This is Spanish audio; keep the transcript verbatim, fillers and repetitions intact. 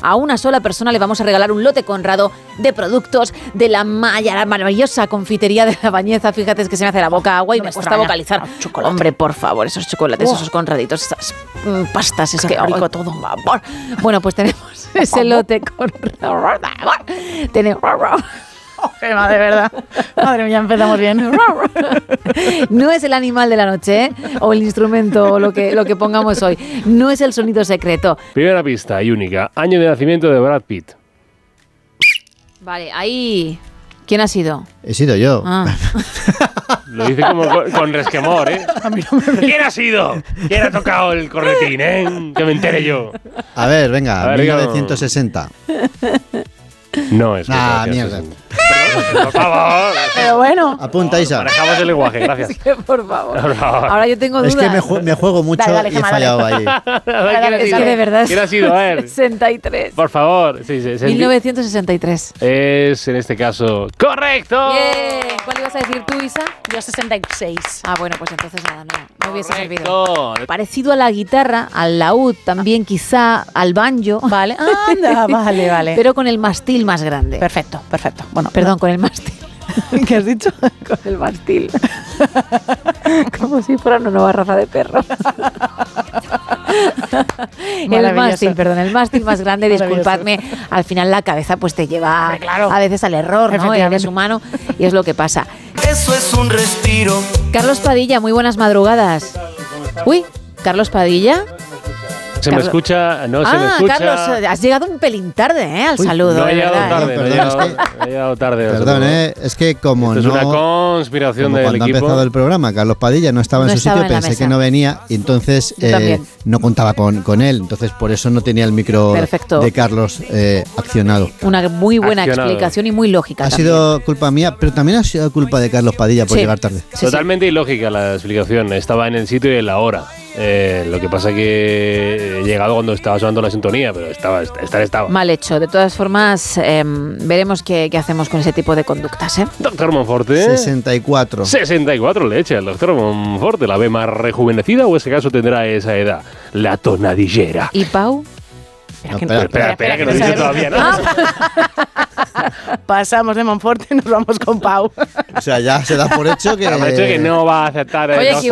a una sola persona le vamos a regalar un lote Conrado de productos de la maya, la maravillosa confitería de La Bañeza. Fíjate, es que se me hace la boca agua y no me, me cuesta vocalizar. Oh, hombre, por favor, esos chocolates, oh. esos Conraditos, esas mm, pastas, es Qué que rico oh, todo. Por Bueno, pues tenemos ese lote Conrado. Tenemos... Oh, Gemma, de verdad. Madre mía, empezamos bien. No es el animal de la noche, ¿eh? O el instrumento, o lo que, lo que pongamos hoy. No es el sonido secreto. Primera pista y única. Año de nacimiento de Brad Pitt. Vale, ahí... ¿Quién ha sido? He sido yo. Ah. Lo dice como con, con resquemor, ¿eh? A mí no me... ¿Quién ha sido? ¿Quién ha tocado el cornetín, eh? Que me entere yo. A ver, venga, a ver, mil novecientos sesenta. No es Ah, mierda. Perdón, por favor. Pero bueno. Apunta, Isa. Manejamos el lenguaje, gracias. Es que, por favor. Por favor. Ahora yo tengo dudas. Es que me, ju- me juego mucho dale, dale, y he fallado ahí. Dale, es que de verdad ¿Quién ha sido? A ver. sesenta y tres. Por favor. Sí, sí, mil novecientos sesenta y tres. Es, en este caso, ¡correcto! Bien. ¿Cuál ibas a decir tú, Isa? Yo sesenta y seis. Ah, bueno, pues entonces nada, no, no hubiese Correcto. servido. Parecido a la guitarra, al laúd, también quizá al banjo. Vale, anda, vale, vale. Pero con el mastil más grande. Perfecto, perfecto. Bueno, Perdón, no. con el mástil. ¿Qué has dicho? Con el mástil. Como si fuera una nueva raza de perro. El mástil, perdón, el mástil más grande, disculpadme. Al final la cabeza pues te lleva claro. a veces al error, ¿no? Eres humano y es lo que pasa. Eso es un respiro. Carlos Padilla, muy buenas madrugadas. Uy, Carlos Padilla. Se Carlos. me escucha, no ah, se me escucha. Carlos, has llegado un pelín tarde, ¿eh? Al Uy, saludo. No he de llegado verdad, tarde, ¿eh? no he llegado, he llegado tarde. Perdón, eh, es que como Esto no... es una conspiración como del cuando equipo. ha empezado el programa, Carlos Padilla no estaba No en su estaba sitio, en la pensé mesa. que no venía y entonces eh, no contaba con, con él. Entonces por eso no tenía el micro Perfecto. de Carlos eh, accionado. Una muy buena Accionado. explicación y muy lógica Ha también. sido culpa mía, pero también ha sido culpa de Carlos Padilla por Sí. llegar tarde. Sí, Totalmente sí. ilógica la explicación. Estaba en el sitio y en la hora. Eh, lo que pasa que he llegado cuando estaba sonando la sintonía, pero estaba, estar estaba. Mal hecho. De todas formas, eh, veremos qué, qué hacemos con ese tipo de conductas, ¿eh? Doctor Monforte. sesenta y cuatro. sesenta y cuatro le echa el doctor Monforte. ¿La ve más rejuvenecida o ese caso tendrá esa edad? La tonadillera. ¿Y Pau? No, Espera, espera, espera, que no dice todavía, ¿no? Pasamos de Monforte y nos vamos con Pau. O sea, ya se da por hecho que... Por hecho que no va a aceptar el Oye, doctor